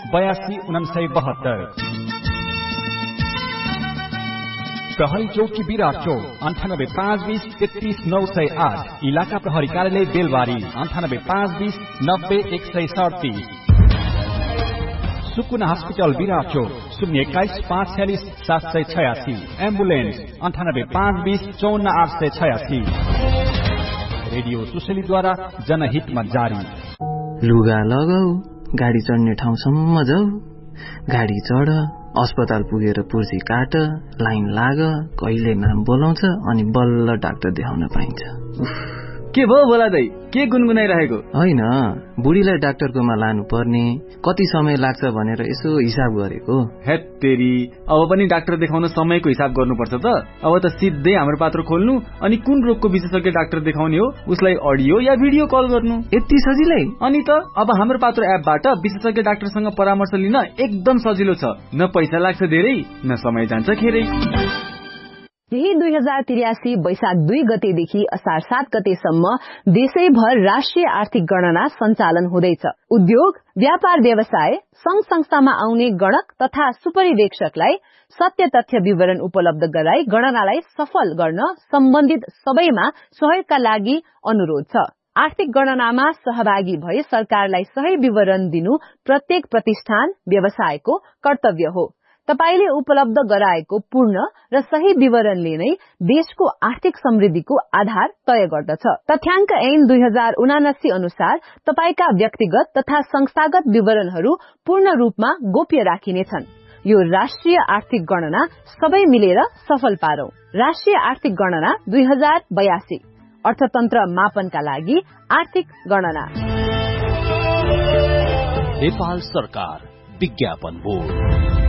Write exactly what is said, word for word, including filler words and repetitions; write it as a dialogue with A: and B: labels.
A: बयासी उनासय बहत्तर। प्रहरी चौकी विराट चौक अन्ठानब्बे पाँच बीस तेत्तीस नौ सय आठ। इलाका प्रहरी कार्यालय बेलबारी अन्ठानब्बे पाँच बीस नब्बे एक सय सडतिस। सुकुना हस्पिटल विराट चौक शून्य एक्काइस पाँच छ्यालिस सात सय छयासी। एम्बुलेन्स अन्ठानब्बे पाँच बीस चौन्न आठ सय छयासी। रेडियो सुशलीद्वारा जनहितमा जारी।
B: लुगा लगाऊ, गाडी चढ्ने ठाउँसम्म जाऊ, गाडी चढ, अस्पताल पुगेर पुर्जी काट, लाइन लाग, कहिले नाम बोलाउँछ अनि बल्ल डाक्टर देखाउन पाइन्छ।
C: के भयो बोला दाइ, के गुनगुनाइरहेको?
B: होइन, बुढीलाई डाक्टरकोमा लानु पर्ने, कति समय लाग्छ भनेर यसो हिसाब गरेको।
C: हेट तेरी, अब पनि डाक्टर देखाउन समयको हिसाब गर्नुपर्छ त। अब त सिधै हाम्रो पात्र खोल्नु अनि कुन रोगको विशेषज्ञ डाक्टर देखाउने हो उसलाई अडियो या भिडियो कल गर्नु।
B: यति सजिलै?
C: अनि त अब हाम्रो पात्र एपबाट विशेषज्ञ डाक्टरसँग परामर्श लिन एकदम सजिलो छ। न पैसा लाग्छ धेरै, न समय जान्छ खेरै।
D: यही दुई हजार त्रियासी वैशाख दुई गतेदेखि असार सात गतेसम्म देशैभर राष्ट्रिय आर्थिक गणना सञ्चालन हुँदैछ। उद्योग, व्यापार व्यवसाय, संघ संस्थामा आउने गणक तथा सुपरिवेक्षकलाई सत्य तथ्य विवरण उपलब्ध गराई गणनालाई सफल गर्न सम्बन्धित सबैमा सहयोगका लागि अनुरोध छ। आर्थिक गणनामा सहभागी भई सरकारलाई सही विवरण दिनु प्रत्येक प्रतिष्ठान व्यवसायको कर्तव्य हो। तपाईले उपलब्ध गराएको पूर्ण र सही विवरणले नै देशको आर्थिक समृद्धिको आधार तय गर्दछ। तथ्याङ्क ऐन दुई हजार उनासी अनुसार तपाईका व्यक्तिगत तथा संस्थागत विवरणहरू पूर्ण रूपमा गोप्य राखिनेछन्। यो राष्ट्रिय आर्थिक गणना सबै मिलेर सफल पारौं। राष्ट्रिय आर्थिक गणना दुई हजार बयासी अर्थतन्त्र मापनका लागि आर्थिक गणना।
E: नेपाल सरकार विज्ञापन बोर्ड।